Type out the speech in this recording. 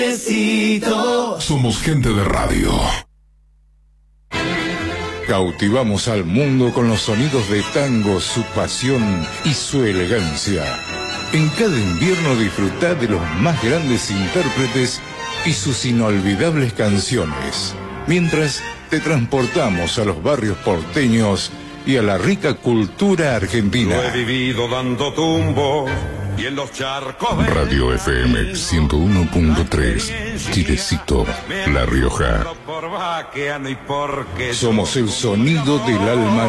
Somos gente de radio. Cautivamos al mundo con los sonidos de tango, su pasión y su elegancia. En cada invierno disfrutá de los más grandes intérpretes y sus inolvidables canciones, mientras te transportamos a los barrios porteños y a la rica cultura argentina. Lo he vivido dando tumbo y en los charcos. Radio FM 101.3, Chilecito, La Rioja. Somos el sonido del alma